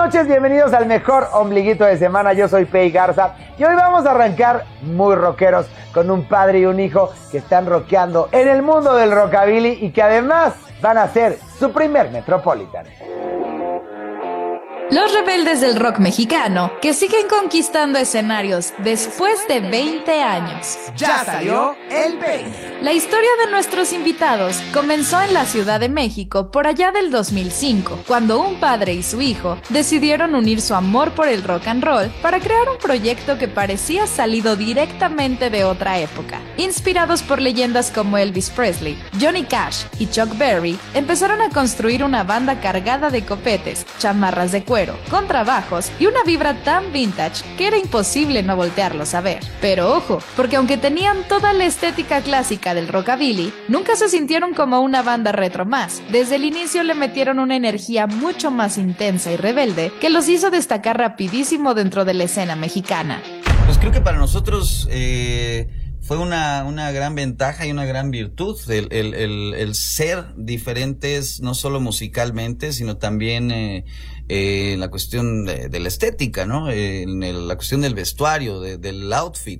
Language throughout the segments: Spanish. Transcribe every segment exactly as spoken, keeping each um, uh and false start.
noches, bienvenidos al mejor ombliguito de semana. Yo soy Pei Garza y hoy vamos a arrancar muy rockeros con un padre y un hijo que están rockeando en el mundo del rockabilly y que además van a hacer su primer Metropolitan. Los rebeldes del rock mexicano que siguen conquistando escenarios después de veinte años. Ya salió el Pei. La historia de nuestros invitados comenzó en la Ciudad de México por allá del dos mil cinco, cuando un padre y su hijo decidieron unir su amor por el rock and roll para crear un proyecto que parecía salido directamente de otra época. Inspirados por leyendas como Elvis Presley, Johnny Cash y Chuck Berry, empezaron a construir una banda cargada de copetes, chamarras de cuero, contrabajos y una vibra tan vintage que era imposible no voltearlos a ver. Pero ojo, porque aunque tenían toda la estética clásica del rockabilly, nunca se sintieron como una banda retro más. Desde el inicio le metieron una energía mucho más intensa y rebelde que los hizo destacar rapidísimo dentro de la escena mexicana. Pues creo que para nosotros eh, fue una, una gran ventaja y una gran virtud el, el, el, el ser diferentes, no solo musicalmente, sino también eh, eh, en la cuestión de, de la estética, ¿no? Eh, en el, la cuestión del vestuario, de, del outfit.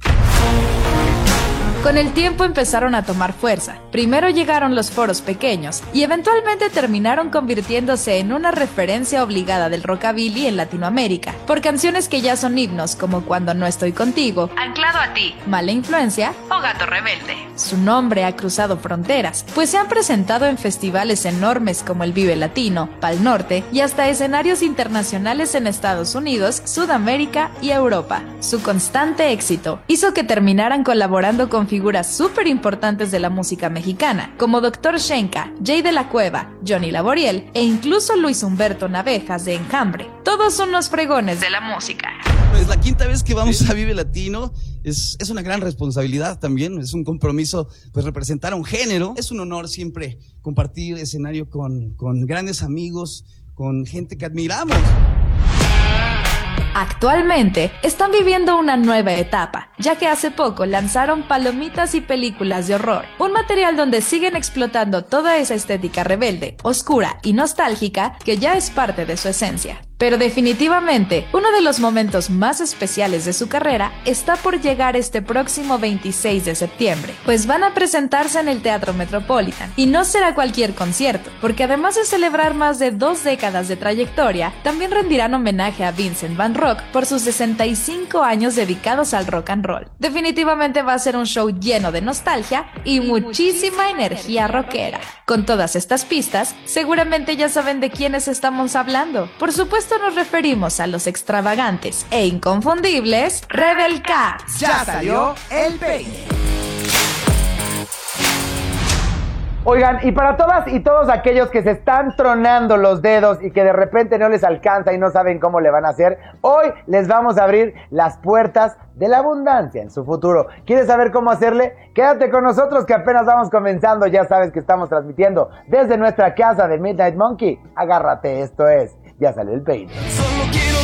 Con el tiempo empezaron a tomar fuerza. Primero llegaron los foros pequeños y eventualmente terminaron convirtiéndose en una referencia obligada del rockabilly en Latinoamérica, por canciones que ya son himnos como Cuando no estoy contigo, Anclado a ti, Mala influencia o Gato rebelde. Su nombre ha cruzado fronteras, pues se han presentado en festivales enormes como el Vive Latino, Pal Norte y hasta escenarios internacionales en Estados Unidos, Sudamérica y Europa. Su constante éxito hizo que terminaran colaborando con figuras súper importantes de la música mexicana, como Doctor Shenka, Jay de la Cueva, Johnny Laboriel e incluso Luis Humberto Navejas de Enjambre. Todos son unos fregones de la música. Es la quinta vez que vamos a Vive Latino. Es, es una gran responsabilidad también, es un compromiso pues representar a un género. Es un honor siempre compartir escenario con, con grandes amigos, con gente que admiramos. Actualmente están viviendo una nueva etapa, ya que hace poco lanzaron Palomitas y Películas de Horror, un material donde siguen explotando toda esa estética rebelde, oscura y nostálgica que ya es parte de su esencia. Pero definitivamente, uno de los momentos más especiales de su carrera está por llegar este próximo veintiséis de septiembre, pues van a presentarse en el Teatro Metropolitan, y no será cualquier concierto, porque además de celebrar más de dos décadas de trayectoria, también rendirán homenaje a Vincent Van Rock por sus sesenta y cinco años dedicados al rock and roll. Definitivamente va a ser un show lleno de nostalgia y muchísima energía rockera. Con todas estas pistas, seguramente ya saben de quiénes estamos hablando. Por supuesto, nos referimos a los extravagantes e inconfundibles Rebel Cats. Ya salió el Pei. Oigan, y para todas y todos aquellos que se están tronando los dedos y que de repente no les alcanza y no saben cómo le van a hacer, hoy les vamos a abrir las puertas de la abundancia en su futuro. ¿Quieres saber cómo hacerle? Quédate con nosotros que apenas vamos comenzando. Ya sabes que estamos transmitiendo desde nuestra casa de Midnight Monkey. Agárrate, esto es Ya Salió el Pei.